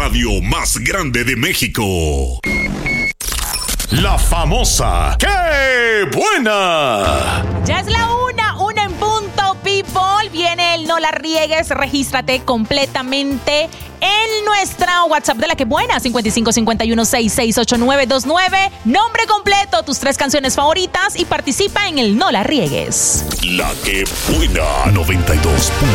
radio más grande de México. La famosa ¡Qué buena! Ya es la una en punto, people. Viene el No la riegues. Regístrate completamente en nuestra WhatsApp de La Que Buena, 5551668929. Nombre completo, tus 3 canciones favoritas y participa en el No la riegues. La Que Buena 92.5.